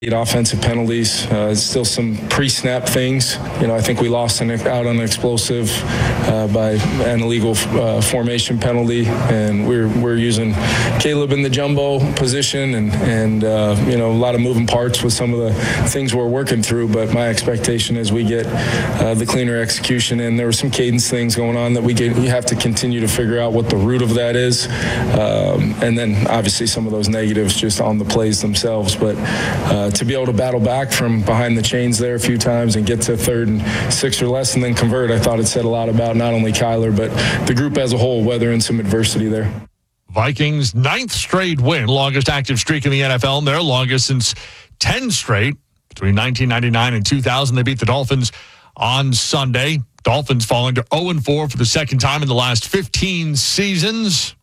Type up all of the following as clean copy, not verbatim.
Offensive penalties, still some pre-snap things. I think we lost out on an explosive by an illegal formation penalty, and we're using Caleb in the jumbo position, and a lot of moving parts with some of the things we're working through. But my expectation is we get the cleaner execution, and there were some cadence things going on that we have to continue to figure out what the root of that is, and then obviously some of those negatives just on the plays themselves. But to be able to battle back from behind the chains there a few times and get to 3rd and 6 or less and then convert, I thought it said a lot about not only Kyler, but the group as a whole, weathering some adversity there. Vikings' 9th straight win, longest active streak in the NFL, and their longest since 10 straight. Between 1999 and 2000, they beat the Dolphins on Sunday. Dolphins falling to 0-4 for the second time in the last 15 seasons.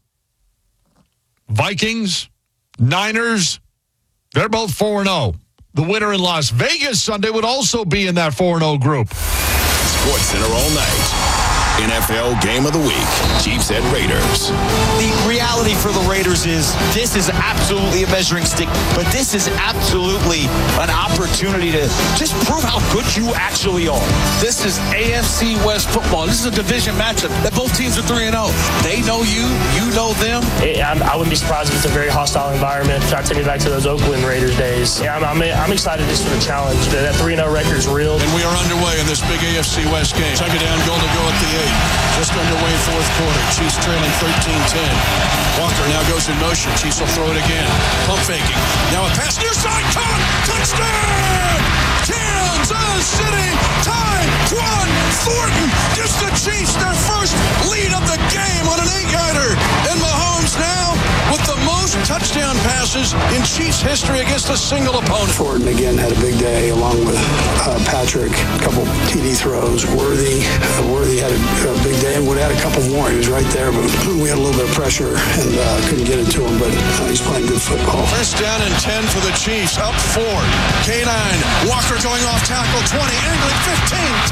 Vikings, Niners, they're both 4-0. The winner in Las Vegas Sunday would also be in that 4-0 group. Sports Center all night. NFL Game of the Week, Chiefs at Raiders. The reality for the Raiders is this is absolutely a measuring stick, but this is absolutely an opportunity to just prove how good you actually are. This is AFC West football. This is a division matchup that both teams are 3-0. They know you, you know them. I wouldn't be surprised if it's a very hostile environment. Try to take me back to those Oakland Raiders days. I'm excited just for the challenge. That 3-0 record is real. And we are underway in this big AFC West game. Second down, goal to go at the 8. Just underway, fourth quarter. Chiefs trailing 13-10. Walker now goes in motion. Chiefs will throw it again. Pump faking. Now a pass near side. Caught. Touchdown! Kansas City. Tie. Quan Thornton gives the Chiefs their first lead of the game on an 8-yarder. And Mahomes now with the most touchdown passes in Chiefs history against a single opponent. Thornton again had a big day along with Patrick. A couple TD throws. Worthy had a big day and would have had a couple more. He was right there, but we had a little bit of pressure and couldn't get it to him, but he's playing good football. First down and 10 for the Chiefs, up 4. K9, Walker going off tackle, 20, angling 15.